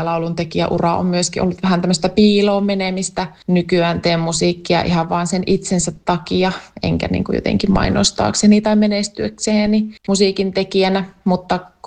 laulun tekijäura on myöskin ollut vähän tämmöistä piiloon menemistä. Nykyään teen musiikkia ihan vaan sen itsensä takia, enkä niin kuin jotenkin mainostaakseni tai menestyäkseni musiikin tekijänä, mutta